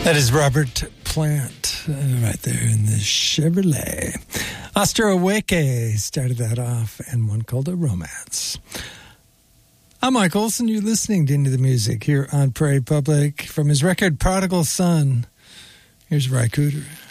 That is Robert Plant, right there in the Chevrolet. Astro Awake started that off, and one called A Romance. I'm Mike Olson. You're listening to Into the Music here on Prairie Public. From his record Prodigal Son, here's Ry Cooder.